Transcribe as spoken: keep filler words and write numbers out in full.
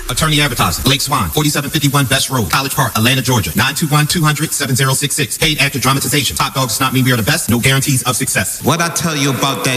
Attorney Advertiser, Blake Swan, forty-seven fifty-one Best Road, College Park, Atlanta, Georgia, nine two one, two hundred, seven zero six six. Paid actor dramatization. Top Dog does not mean we are the best. No guarantees of success. What I tell you about that